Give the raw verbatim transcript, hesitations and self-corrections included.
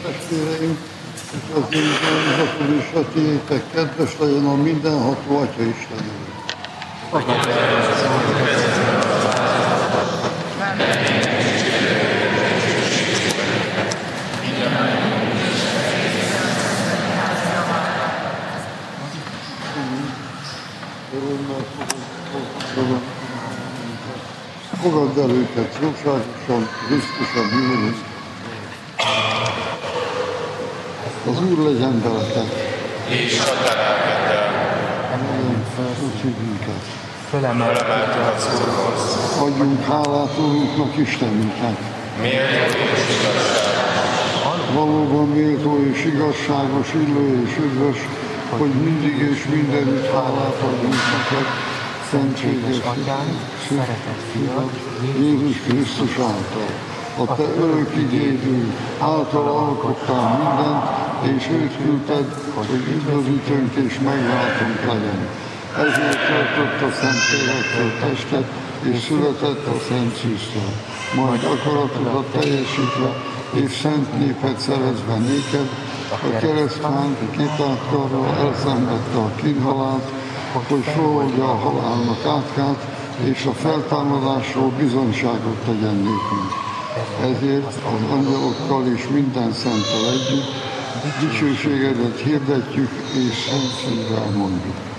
testvéreim, és az én önzatod is a tiétek, kedves legyen a mindenható Atya Istenünk. Fogadd el őket jóságosan, Krisztusan bűnünk. Az Úr legyen veletek. És a te lelkeddel. Legyen felszívünket. Fölemeltük az Úrhoz. Adjunk hálát Úrunknak, Istenünknek. Méltó és igazságos. Valóban méltó és igazságos, illő és üdvös, hogy mindig és mindenütt hálát adjunk neked, szentséges Atyánk, szeretett Fiad, Jézus Krisztus által. A te örök igédünk által alkottál mindent, és őt küldted, hogy üdvözítőnk és megváltunk legyen. Ezért tartott a Szent Lélektől testet, és született a Szent Szűztől. Majd akaratodat teljesítve, és szent népet szerezve néked, a keresztfán kitáltkarral elszenvedte a kínhalált, hogy feloldja a halálnak átkát, és a feltámadásról bizonyságot tegyen nékünk. Ezért az angyalokkal és minden szenttel együtt dicsőségedet hirdetjük és szent szívvel mondjuk.